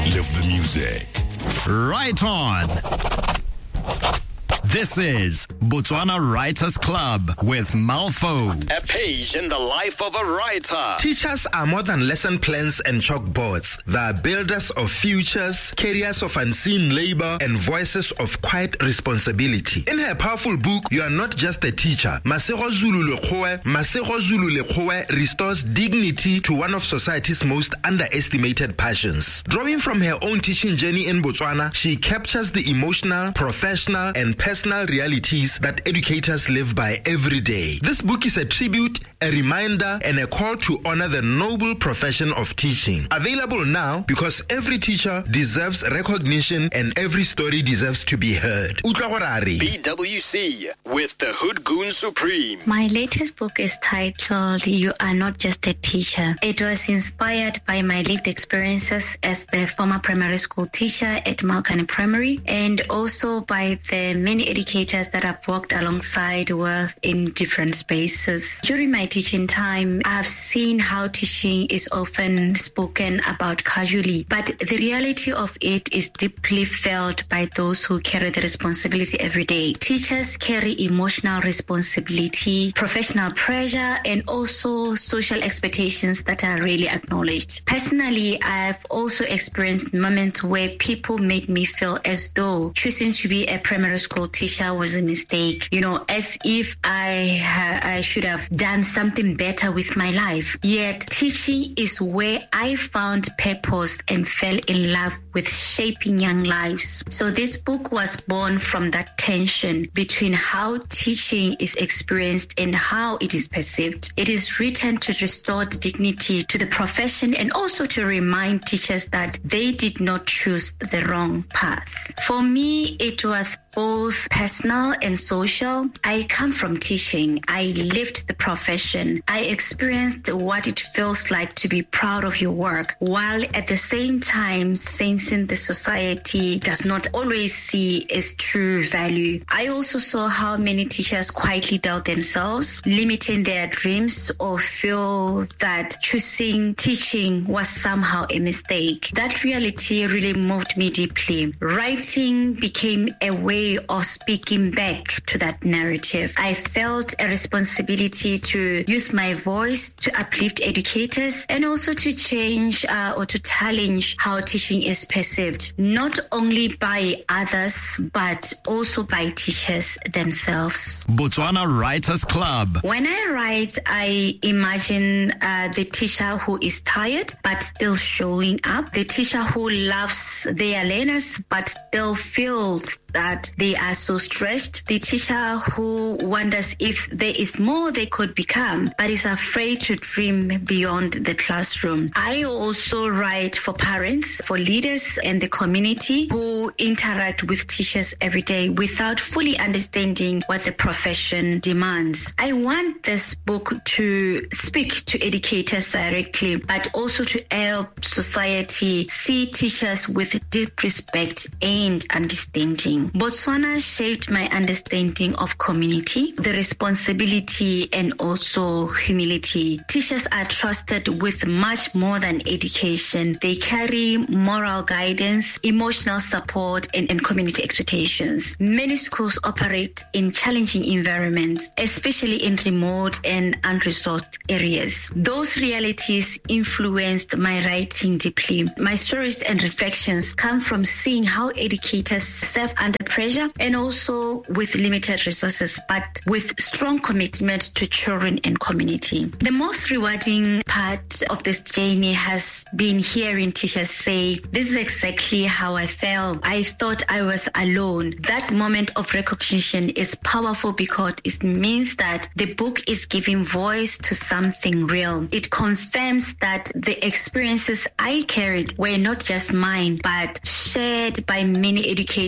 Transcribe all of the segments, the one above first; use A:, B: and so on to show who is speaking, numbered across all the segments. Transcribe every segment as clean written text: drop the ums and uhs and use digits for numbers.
A: Live the music.
B: Right on. This is Botswana Writers Club with Malfo. A page in the life of a writer.
C: Teachers are more than lesson plans and chalkboards. They are builders of futures, carriers of unseen labor, and voices of quiet responsibility. In her powerful book, You Are Not Just a Teacher, Masego Zulu Lekgowe restores dignity to one of society's most underestimated passions. Drawing from her own teaching journey in Botswana, she captures the emotional, professional, and personal realities that educators live by every day. This book is a tribute, a reminder, and a call to honor the noble profession of teaching. Available now because every teacher deserves recognition and every story deserves to be heard.
B: BWC with the Hood Goon Supreme.
D: My latest book is titled You Are Not Just a Teacher. It was inspired by my lived experiences as the former primary school teacher at Maukane Primary, and also by the many educators that I've worked alongside with in different spaces. During my teaching time, I've seen how teaching is often spoken about casually, but the reality of it is deeply felt by those who carry the responsibility every day. Teachers carry emotional responsibility, professional pressure, and also social expectations that are really acknowledged. Personally, I've also experienced moments where people made me feel as though choosing to be a primary school teacher was a mistake, as if I should have done something better with my life. Yet teaching is where I found purpose and fell in love with shaping young lives. So this book was born from that tension between how teaching is experienced and how it is perceived. It is written to restore dignity to the profession and also to remind teachers that they did not choose the wrong path. For me, it was both personal and social. I come from teaching. I lived the profession. I experienced what it feels like to be proud of your work, while at the same time sensing the society does not always see as true value. I also saw how many teachers quietly doubt themselves, limiting their dreams, or feel that choosing teaching was somehow a mistake. That reality really moved me deeply. Writing became a way of speaking back to that narrative. I felt a responsibility to use my voice to uplift educators and also to change or to challenge how teaching is perceived, not only by others, but also by teachers themselves.
B: Botswana Writers Club.
D: When I write, I imagine the teacher who is tired but still showing up, the teacher who loves their learners but still feels that they are so stressed, the teacher who wonders if there is more they could become but is afraid to dream beyond the classroom. I also write for parents, for leaders and the community who interact with teachers every day without fully understanding what the profession demands. I want this book to speak to educators directly, but also to help society see teachers with deep respect and understanding. Botswana shaped my understanding of community, the responsibility, and also humility. Teachers are trusted with much more than education. They carry moral guidance, emotional support, and community expectations. Many schools operate in challenging environments, especially in remote and unresourced areas. Those realities influenced my writing deeply. My stories and reflections come from seeing how educators serve under pressure and also with limited resources, but with strong commitment to children and community. The most rewarding part of this journey has been hearing teachers say, "This is exactly how I felt. I thought I was alone." That moment of recognition is powerful because it means that the book is giving voice to something real. It confirms that the experiences I carried were not just mine, but shared by many educators who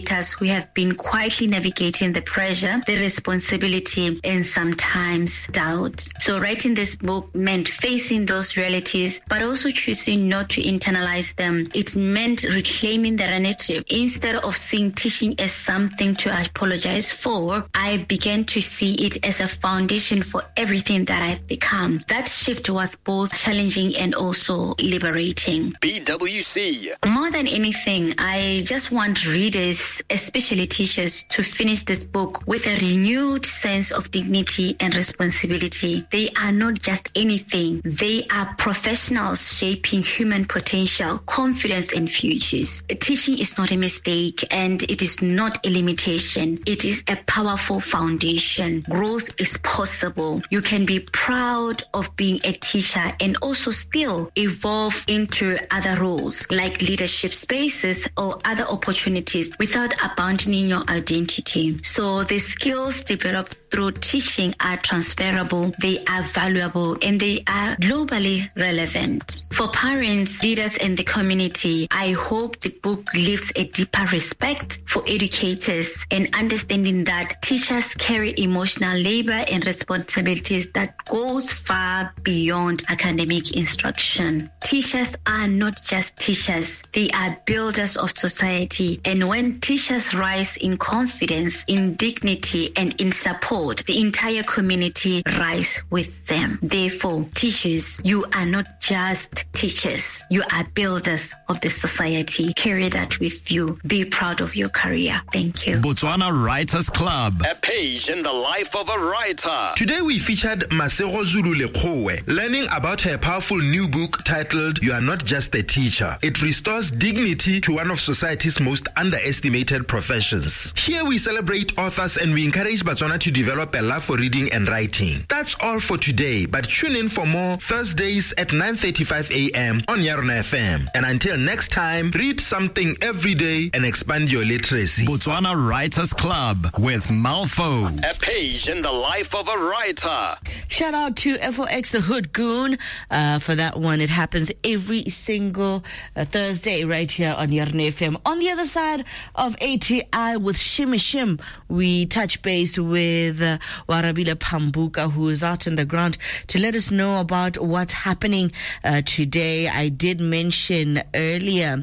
D: have been quietly navigating the pressure, the responsibility, and sometimes doubt. So writing this book meant facing those realities, but also choosing not to internalize them. It meant reclaiming the narrative. Instead of seeing teaching as something to apologize for, I began to see it as a foundation for everything that I've become. That shift was both challenging and also liberating.
B: BWC.
D: More than anything, I just want readers, especially teachers, to finish this book with a renewed sense of dignity and responsibility. They are not just anything. They are professionals shaping human potential, confidence, and futures. Teaching is not a mistake, and it is not a limitation. It is a powerful foundation. Growth is possible. You can be proud of being a teacher and also still evolve into other roles like leadership spaces or other opportunities without abandoning your identity. So the skills developed through teaching are transferable, they are valuable, and they are globally relevant. For parents, leaders, and the community, I hope the book leaves a deeper respect for educators and understanding that teachers carry emotional labor and responsibilities that goes far beyond academic instruction. Teachers are not just teachers, they are builders of society. And when teachers rise in confidence, in dignity, and in support, the entire community rise with them. Therefore, teachers, you are not just teachers, you are builders of the society. Carry that with you. Be proud of your career. Thank you.
B: Botswana Writers Club, a page in the life of a writer.
C: Today we featured Masego Zulu Lekgowe, learning about her powerful new book titled You Are Not Just a Teacher. It restores dignity to one of society's most underestimated professions. Here we celebrate authors and we encourage Botswana to develop a love for reading and writing. That's all for today, but tune in for more Thursdays at 9:35 a.m. on Yarona FM. And until next time, read something every day and expand your literacy.
B: Botswana Writers Club with Malfo, a page in the life of a writer.
A: Shout out to FOX the Hood Goon for that one. It happens every single Thursday right here on Yarona FM. On the other side of ATI with Shimmy Shim, we touch base with Warabile Pambuka, who is out on the ground to let us know about what's happening today. I did mention earlier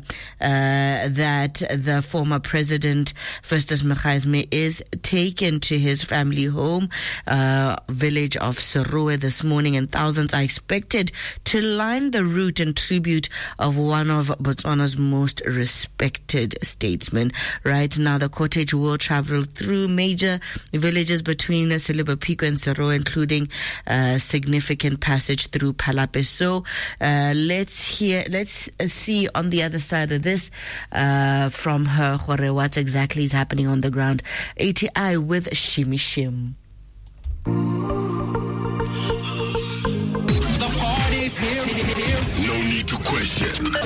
A: that the former president, Festus Mogaisme, is taken to his family home, village of Serowe this morning, and thousands are expected to line the route in tribute of one of Botswana's most respected statesmen. Right now, the cortege will travel through major villages between Silibapiko and Serowe, including significant passage through Palape. So let's see on the other side of this from her, what exactly is happening on the ground. ATI with Shimmy Shim.